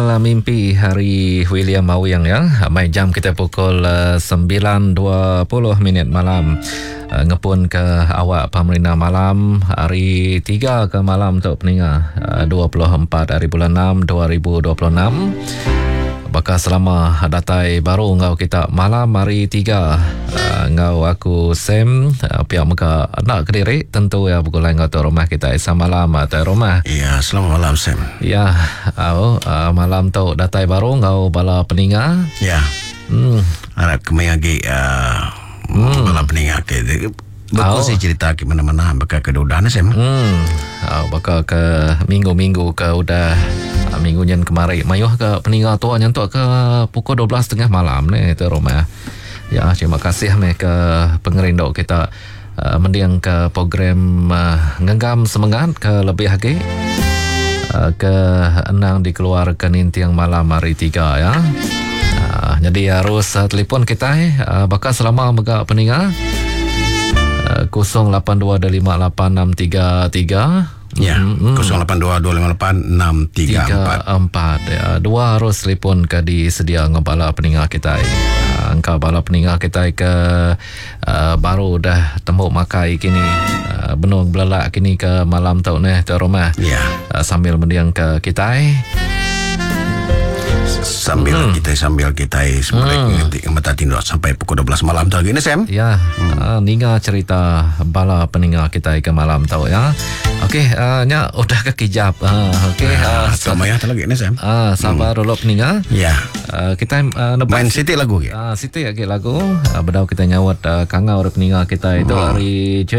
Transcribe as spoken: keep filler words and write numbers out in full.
Mimpi hari William Mawyang ya. Mai jam kita pukul uh, sembilan dua puluh minit malam. Uh, ngepun ke awak pemerintah malam hari tiga ke malam untuk peninga uh, dua puluh empat hari bulan enam dua ribu dua puluh enam. Bakal selama datai baru ngau kita malam hari tiga uh, ngau aku Sam uh, pihak muka nak Kediri tentu ya pukul ngau tu rumah kita isa malam atau rumah. Ya, selamat malam Sam. Ya, au uh, malam tu datai baru ngau bala peninga. Ya. Hmm. Harap kami lagi uh, hmm. bala peninga ke berkongsi cerita ke mana-mana bakal ke udah Sam. Hmm. Uh, bakal ke minggu-minggu ke udah uh, minggu yang kemarin mayuh ke peninggal tua nyentuk ke pukul dua belas tiga puluh malam ni itu rumah. Ya, terima kasih me ke pengerindok kita uh, mendiang ke program uh, ngenggam semangat ke lebih lagi uh, ke enang dikeluarkan intiang malam hari tiga ya. Uh, jadi harus uh, telefon kita uh, bakal selama mega peninggal kosong lapan dua dua lima lapan enam tiga tiga. Ya, mm-hmm. kosong lapan dua dua lima lapan enam tiga empat. Ya, dua harus telefon ke disedia ngebala peninggal kita. Uh, engkau bala peninggal kita ke uh, baru dah temu makai kini uh, benung belak kini ke malam tahun ni tu rumah. Ya. Uh, sambil mendiang ke kita. Sambil hmm. kita sambil kita sebalik hmm. mata tindak sampai pukul dua belas malam tu lagi ni Sam. Ya, hmm. uh, ninga cerita bala peninggal kita ke malam tau ya. Okey, uh, nya udah ke kijap. Uh, Okey, uh, sama ya lagi ni Sam. Ah, uh, sabar dulu hmm. peninggal. Ya. Uh, kita uh, main Siti lagu ke? Ah, uh, Siti lagi lagu. Uh, bedau kita nyawat uh, kangau peninggal kita itu hmm. hari